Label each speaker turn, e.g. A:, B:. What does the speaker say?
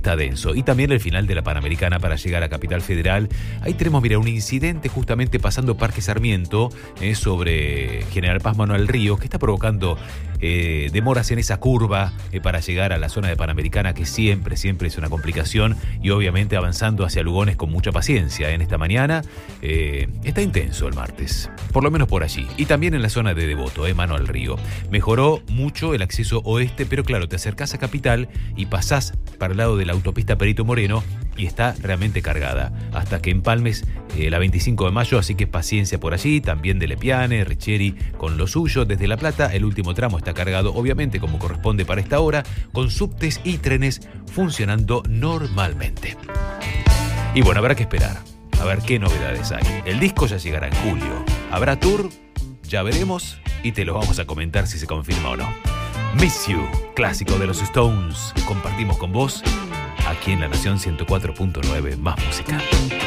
A: está denso. Y también el final de la Panamericana para llegar a Capital Federal. Ahí tenemos, mira, un incidente justamente pasando Parque Sarmiento sobre General Paz Manuel Ríos, que está provocando demoras en esa curva para llegar a la zona de Panamericana, que siempre es una complicación, y obviamente avanzando hacia Lugones con mucha paciencia en esta mañana. Está intenso el martes, por lo menos por allí. Y también en la zona de Devoto, mano al río. Mejoró mucho el acceso oeste, pero claro, te acercás a Capital y pasás para el lado de la autopista Perito Moreno y está realmente cargada hasta que empalmes la 25 de mayo, así que paciencia por allí. También de Lepiane, Richeri con lo suyo. Desde La Plata el último tramo está cargado, obviamente como corresponde para esta hora, con subtes y trenes funcionando normalmente. Y bueno, habrá que esperar a ver qué novedades hay. El disco ya llegará en julio. ¿Habrá tour? Ya veremos y te lo vamos a comentar si se confirma o no. Miss You, clásico de los Stones, compartimos con vos aquí en La Nación 104.9, más música.